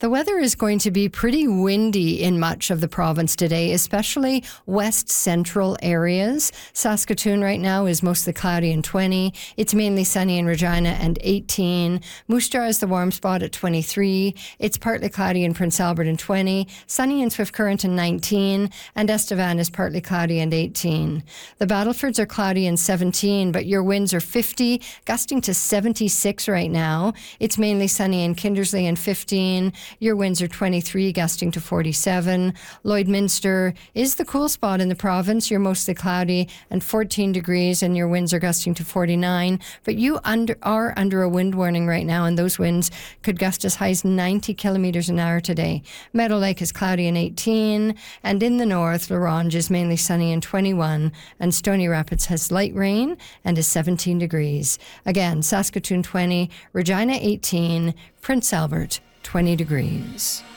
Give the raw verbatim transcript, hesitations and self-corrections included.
The weather is going to be pretty windy in much of the province today, especially west central areas. Saskatoon right now is mostly cloudy and twenty. It's mainly sunny in Regina and eighteen. Moose Jaw is the warm spot at twenty-three. It's partly cloudy in Prince Albert and twenty. Sunny in Swift Current and nineteen. And Estevan is partly cloudy and eighteen. The Battlefords are cloudy and seventeen, but your winds are fifty, gusting to seventy-six right now. It's mainly sunny in Kindersley and fifteen. Your winds are twenty-three, gusting to forty-seven. Lloydminster is the cool spot in the province. You're mostly cloudy and fourteen degrees, and your winds are gusting to forty-nine. But you under, are under a wind warning right now, and those winds could gust as high as ninety kilometers an hour today. Meadow Lake is cloudy and eighteen. And in the north, La Ronge is mainly sunny and twenty-one. And Stony Rapids has light rain and is seventeen degrees. Again, Saskatoon twenty, Regina eighteen, Prince Albert twenty degrees.